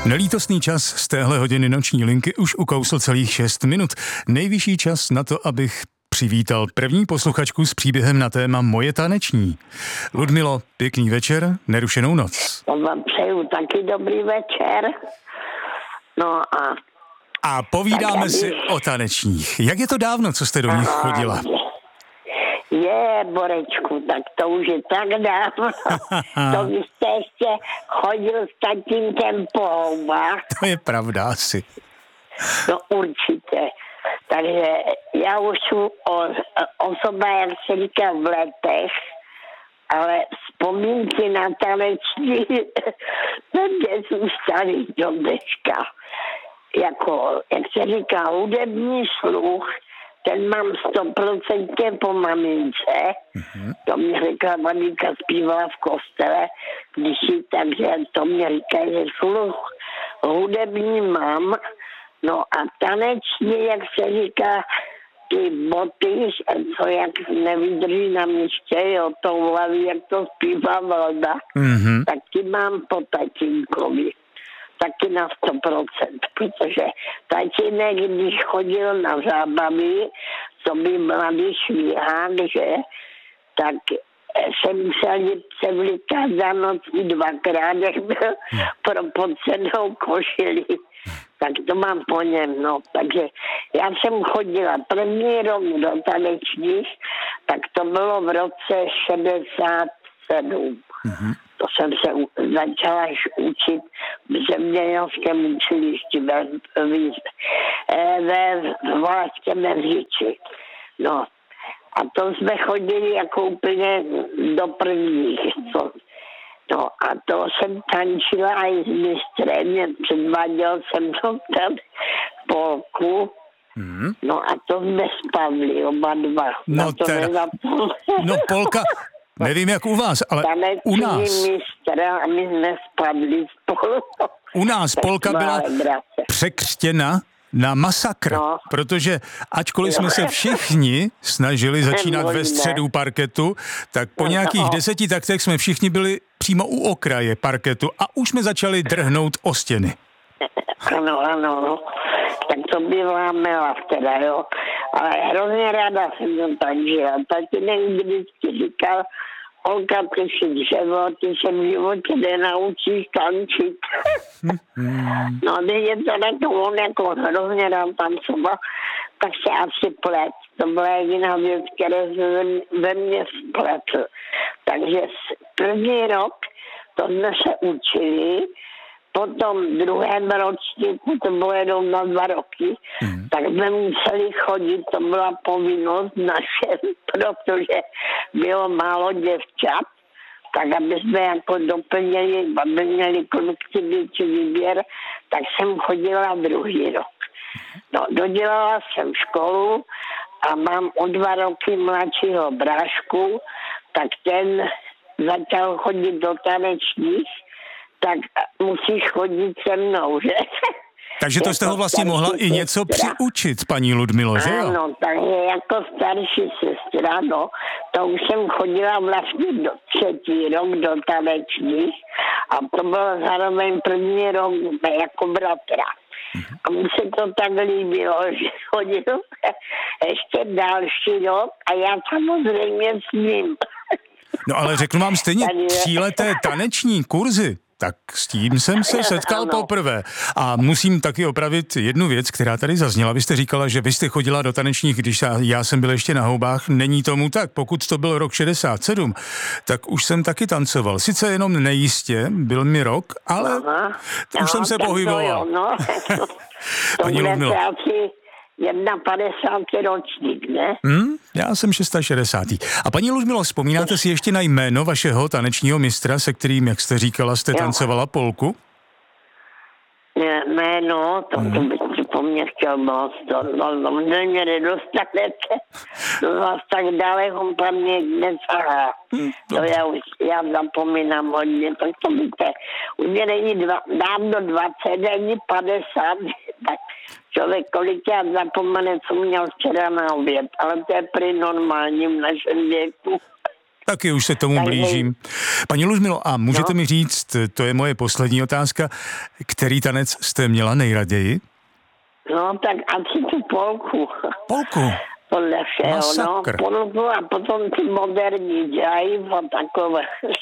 Nelítostný čas z téhle hodiny noční linky už ukousl celých 6 minut. Nejvyšší čas na to, abych přivítal první posluchačku s příběhem na téma Moje taneční. Ludmilo, pěkný večer, nerušenou noc. To vám přeju taky dobrý večer. No a povídáme si o tanečních. Jak je to dávno, co jste do nich chodila? Borečku, tak to už je tak dávno. To vy jste ještě chodil s tatínkem po houbách. To je pravda asi. No určitě. Takže já už jsem osoba, jak se říká, v letech, ale vzpomínky na taneční mě zůstaly do dneška. Jako, jak se říká, hudební sluch, ten mám 100% po mamince. Mm-hmm. To mě řekla, maminka zpívala v kostele, takže to mě říká, že sluch hudební mám. No a taneční, jak se říká, ty boty, co jak nevydrží na místě, jo, to hlaví, jak to zpívá Valda, tak ty mám po tatínkovi. Taky na 100%, protože tatínek, když chodil na zábavy, co by mladý švíhák, že, tak se musel jít převlíkat za noc i dvakrát, jak byl pro podcenou košili. Tak to mám po něm, no. Takže já jsem chodila první rok do tanečních, tak to bylo v roce 67. Mm-hmm. To jsem se začala učit v zemědělském učilišti ve Valašském Meziči. No. A to jsme chodili jako úplně do prvních. No a to jsem tančila i s mistrem, předváděl jsem to tam v polku. No a to jsme spavli oba dva. No polka, nevím jak u vás, ale u nás. Mistra a my jsme spadli spolu. U nás polka byla překřtěna na masakr, protože ačkoliv jsme se všichni snažili začínat ve středu parketu, tak po nějakých 10 taktech jsme všichni byli přímo u okraje parketu a už jsme začali drhnout o stěny. Ano. Tak to byla mela teda, jo. Ale hrozně ráda jsem to tančila. Tatínek vždycky říkal, Olka, ty jsi dřevo, ty se v životě nenaučíš tančit. No, když je to tak, on jako hrozně rád tancoval, tak se asi plet. To byla jediná věc, která se ve mně spletl. Takže první rok, to jsme se učili, potom druhém ročníku, to bylo jenom na 2 roky, tak jsme museli chodit, to byla povinnost naše, protože bylo málo děvčat, tak aby jsme jako doplnili, aby měli kluci větší výběr, tak jsem chodila druhý rok. No, dodělala jsem školu a mám o 2 roky mladšího brášku, tak ten začal chodit do tanečních, tak musíš chodit se mnou, že? Takže to jste ho vlastně mohla i něco přiučit, paní Ludmilo, že jo? Ano, takže jako starší sestra, no, to už jsem chodila vlastně do 3. rok do tanečních a to bylo zároveň první rok jako bratra. A mu se to tak líbilo, že chodil ještě další rok a já samozřejmě s ním. No ale řeknu vám stejně, 3leté taneční kurzy, tak s tím jsem se setkal poprvé. A musím taky opravit jednu věc, která tady zazněla. Vy jste říkala, že vy jste chodila do tanečních, když já jsem byl ještě na houbách. Není tomu tak. Pokud to byl rok 67, tak už jsem taky tancoval. Sice jenom nejistě, byl mi rok, ale už jsem se pohyboval. Paní Ludmilo. 51. ročník, ne? Já jsem 660. A paní Ludmilo, vzpomínáte si ještě na jméno vašeho tanečního mistra, se kterým, jak jste říkala, jste tancovala polku? Jméno, to bych si po mně chtěl moc, to mě nedostanete, to vás tak daleko paměť nesahá. To já zapomínám hodně, tak to víte, už mě není dávno 20, není 50, tak člověk kolikrát zapomene, co měl včera na oběd, ale to je prý normální v našem věku. Taky už se tomu blížím. Paní Ludmilo, a můžete mi říct, to je moje poslední otázka, který tanec jste měla nejraději? No, tak asi tu polku. Polku? Podle všeho, polku a potom ty moderní jive a takové.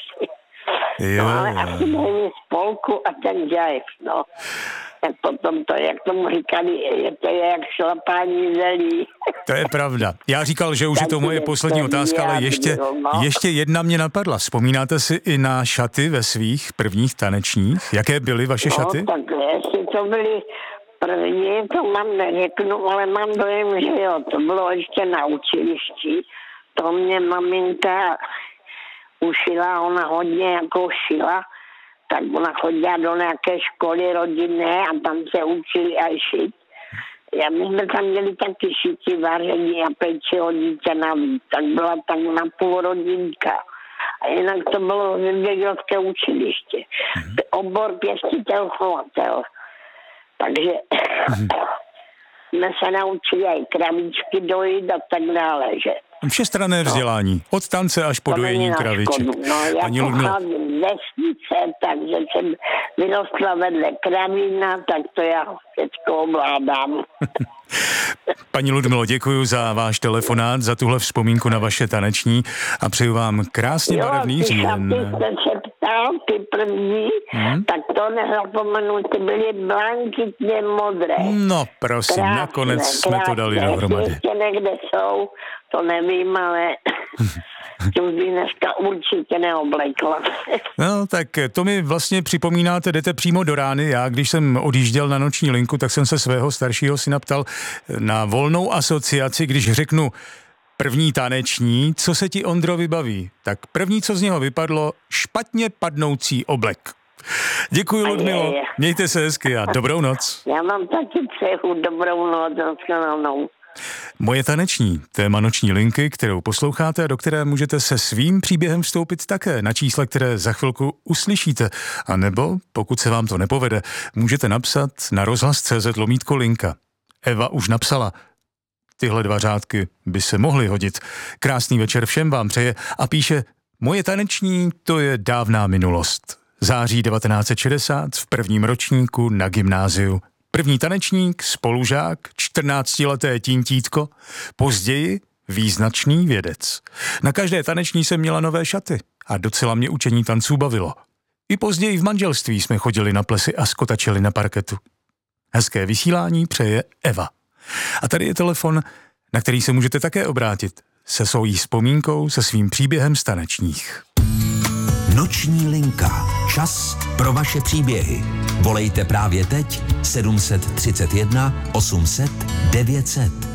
No, ale asi nevím polku a ten jive, no. Tak potom to, jak tomu říkali, to je jak šlapání zelí. To je pravda. Já říkal, že už je to moje poslední otázka, ale ještě jedna mě napadla. Vzpomínáte si i na šaty ve svých prvních tanečních? Jaké byly vaše šaty? No, tak jestli to byly první, to mám neřeknu, ale mám dojem, že jo, to bylo ještě na učilišti. To mě maminka ušila, ona hodně jako šila, tak ona chodila do nějaké školy rodinné a tam se učili aj šít. My jsme tam měli taky šití, vaření a péči o dítě navíc, tak byla tak na půl rodinka. A jinak to bylo zemědělské učiliště. Obor pěstitel, chovatel. Takže jsme se naučili i kravíčky dojít a tak dále, že? Všestranné vzdělání. Od tance až po dojení kraviček. No, já pocházím z vesnice, takže jsem vyrostla vedle kravína, tak to já všechno ovládám. Paní Ludmilo, děkuji za váš telefonát, za tuhle vzpomínku na vaše taneční a přeju vám krásně barevný říjen. Jo, ty jste se ptal, ty první, tak to nezapomenu, ty byly blankitně modré. No prosím, krásné, nakonec jsme to dali dohromady. Ještě někde jsou, to nevím, ale to by dneska určitě neoblekla. No tak to mi vlastně připomínáte, jdete přímo do rány. Já, když jsem odjížděl na noční linku, tak jsem se svého staršího syna ptal na volnou asociaci, když řeknu první taneční, co se ti, Ondro, vybaví? Tak první, co z něho vypadlo, špatně padnoucí oblek. Děkuji, Ludmilo, mějte se hezky a dobrou noc. Já mám taky přeju dobrou noc, naschledanou. Moje taneční, téma noční linky, kterou posloucháte a do které můžete se svým příběhem vstoupit také na čísla, které za chvilku uslyšíte. A nebo, pokud se vám to nepovede, můžete napsat na rozhlas.cz/linka. Eva už napsala. Tyhle 2 řádky by se mohly hodit. Krásný večer všem vám přeje a píše: moje taneční, to je dávná minulost. Září 1960 v prvním ročníku na gymnáziu. První tanečník, spolužák, 14leté tintítko, později význačný vědec. Na každé taneční jsem měla nové šaty a docela mě učení tanců bavilo. I později v manželství jsme chodili na plesy a skotačili na parketu. Hezké vysílání přeje Eva. A tady je telefon, na který se můžete také obrátit se svojí vzpomínkou, se svým příběhem z tanečních. Noční linka. Čas pro vaše příběhy. Volejte právě teď 731 800 900.